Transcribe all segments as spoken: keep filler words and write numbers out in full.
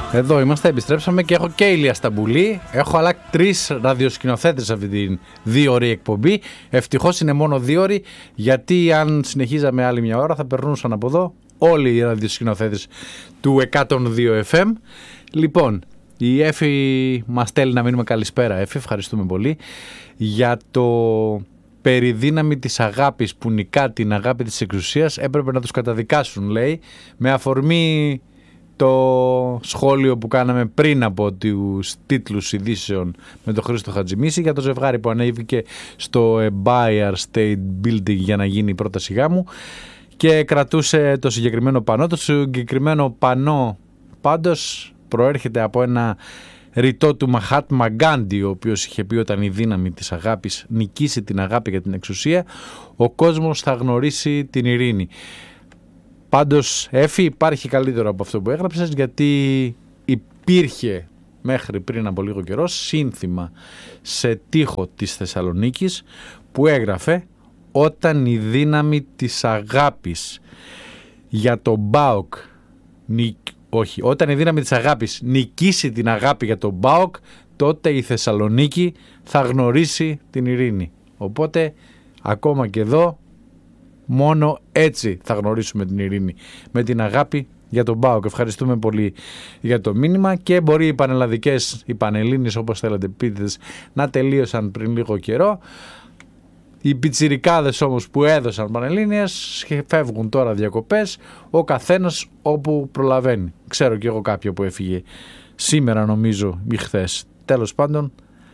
Εδώ είμαστε, επιστρέψαμε και έχω και Ηλία Σταμπουλή. Έχω αλλά τρεις ραδιοσκηνοθέτες σε αυτή την δύο ώρη εκπομπή. Ευτυχώς είναι μόνο δύο ώρη, γιατί αν συνεχίζαμε άλλη μια ώρα θα περνούσαν από εδώ όλοι οι ραδιοσκηνοθέτες του εκατόν δύο εφ εμ. Λοιπόν, η Εφη μας στέλνει να μείνουμε καλησπέρα. Εφη, ευχαριστούμε πολύ για το περί δύναμη της αγάπης που νικά την αγάπη της εξουσίας. Έπρεπε να τους καταδικάσουν, λέει, με αφορμή το σχόλιο που κάναμε πριν από τους τίτλους ειδήσεων με τον Χρήστο Χατζημίση για το ζευγάρι που ανέβηκε στο Empire State Building για να γίνει η πρόταση γάμου και κρατούσε το συγκεκριμένο πανό. Το συγκεκριμένο πανό πάντως προέρχεται από ένα ρητό του Μαχάτμα Γκάντι, ο οποίος είχε πει όταν η δύναμη της αγάπης νικήσει την αγάπη για την εξουσία, ο κόσμος θα γνωρίσει την ειρήνη. Πάντως, Εφη, υπάρχει καλύτερο από αυτό που έγραψες, γιατί υπήρχε μέχρι πριν από λίγο καιρό σύνθημα σε τοίχο της Θεσσαλονίκης που έγραφε «Όταν η δύναμη της αγάπης για τον ΜΠΑΟΚ νικ... όχι, όταν η δύναμη της αγάπης νικήσει την αγάπη για τον ΜΠΑΟΚ, τότε η Θεσσαλονίκη θα γνωρίσει την ειρήνη». Οπότε, ακόμα και εδώ, μόνο έτσι θα γνωρίσουμε την ειρήνη, με την αγάπη για τον ΠΑΟΚ. Ευχαριστούμε πολύ για το μήνυμα και μπορεί οι πανελλαδικές, οι πανελλήνες όπως θέλετε πείτε, να τελείωσαν πριν λίγο καιρό. Οι πιτσιρικάδες όμως που έδωσαν πανελλήνιες φεύγουν τώρα διακοπές, ο καθένας όπου προλαβαίνει. Ξέρω κι εγώ κάποιο που έφυγε σήμερα νομίζω ή χθες. Τέλος πάντων,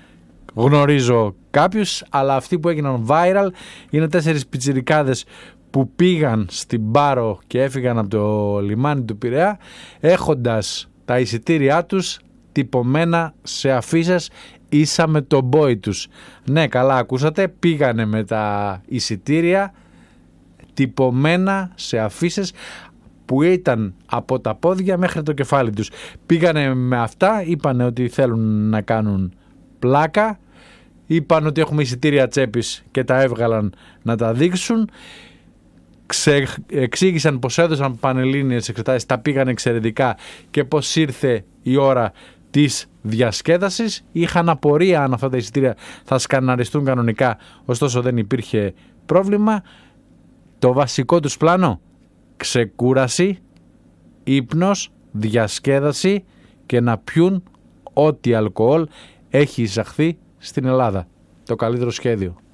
γνωρίζω κάποιους, αλλά αυτοί που έγιναν viral είναι τέσσερις πιτσιρικάδες που πήγαν στην Πάρο και έφυγαν από το λιμάνι του Πειραιά έχοντας τα εισιτήριά τους τυπωμένα σε αφίσες ίσα με τον μπόι τους. Ναι, καλά ακούσατε, πήγανε με τα εισιτήρια τυπωμένα σε αφίσες που ήταν από τα πόδια μέχρι το κεφάλι τους. Πήγανε με αυτά, είπανε ότι θέλουν να κάνουν πλάκα, είπαν ότι έχουμε εισιτήρια τσέπης και τα έβγαλαν να τα δείξουν. Ξε, εξήγησαν πως έδωσαν πανελλήνιες εξετάσεις, τα πήγαν εξαιρετικά και πως ήρθε η ώρα της διασκέδασης. Είχαν απορία αν αυτά τα εισιτήρια θα σκαναριστούν κανονικά, ωστόσο δεν υπήρχε πρόβλημα. Το βασικό τους πλάνο, ξεκούραση, ύπνος, διασκέδαση και να πιούν ό,τι αλκοόλ έχει εισαχθεί στην Ελλάδα. Το καλύτερο σχέδιο.